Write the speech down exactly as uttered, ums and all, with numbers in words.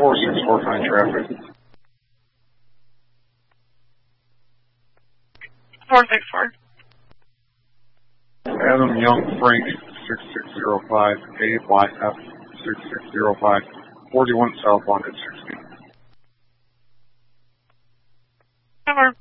four six four, find traffic. four six four. Adam Young Frank, six six zero five, A Y F, six six zero five, forty-one South one at sixty. Over.